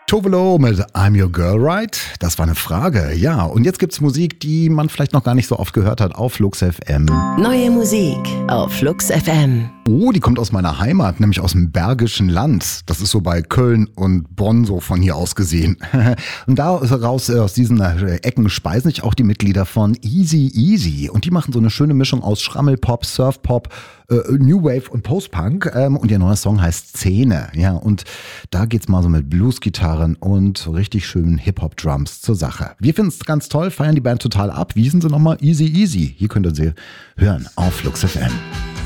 Tovolo mit I'm Your Girl, Right? Das war eine Frage, ja. Und jetzt gibt's Musik, die man vielleicht noch gar nicht so oft gehört hat auf Flux FM. Neue Musik auf Flux FM. Oh, die kommt aus meiner Heimat, nämlich aus dem Bergischen Land. Das ist so bei Köln und Bonn so von hier aus gesehen. Und da raus aus diesen Ecken speisen sich auch die Mitglieder von Easy Easy. Und die machen so eine schöne Mischung aus Schrammelpop, Surfpop, New Wave und Postpunk. Und ihr neuer Song heißt Szene. Ja, und da geht's mal so mit Bluesgitarren und so richtig schönen Hip-Hop-Drums zur Sache. Wir finden es ganz toll, feiern die Band total ab. Wie hießen sie nochmal? Easy Easy. Hier könnt ihr sie hören auf Flux FM.